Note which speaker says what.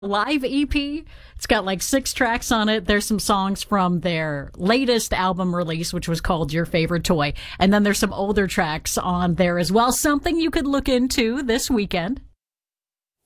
Speaker 1: live EP. It's got like 6 tracks on it. There's some songs from their latest album release, which was called Your Favorite Toy. And then there's some older tracks on there as well. Something you could look into this weekend.